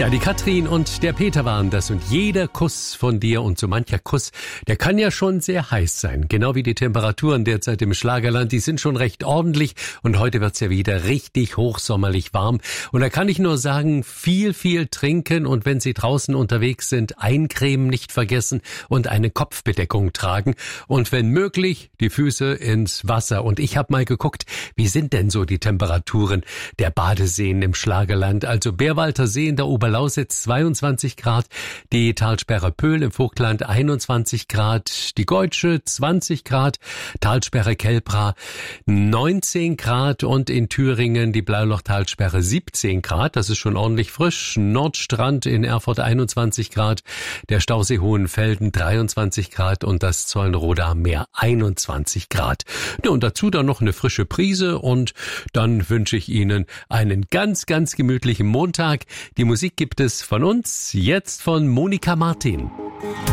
Ja, die Katrin und der Peter waren das und jeder Kuss von dir und so mancher Kuss, der kann ja schon sehr heiß sein. Genau wie die Temperaturen derzeit im Schlagerland, die sind schon recht ordentlich und heute wird's ja wieder richtig hochsommerlich warm. Und da kann ich nur sagen, viel trinken und wenn Sie draußen unterwegs sind, eincremen nicht vergessen und eine Kopfbedeckung tragen und wenn möglich die Füße ins Wasser. Und ich habe mal geguckt, wie sind denn so die Temperaturen der Badeseen im Schlagerland? Also Bärwalder See in der Oberlausitz 22 Grad, die Talsperre Pöhl im Vogtland 21 Grad, die Geutsche 20 Grad, Talsperre Kelbra 19 Grad und in Thüringen die Blauloch-Talsperre 17 Grad, das ist schon ordentlich frisch, Nordstrand in Erfurt 21 Grad, der Stausee Hohenfelden 23 Grad und das Zollenroda Meer 21 Grad. Ja, und dazu dann noch eine frische Brise und dann wünsche ich Ihnen einen ganz gemütlichen Montag. Die Musik gibt es von uns, jetzt von Monika Martin.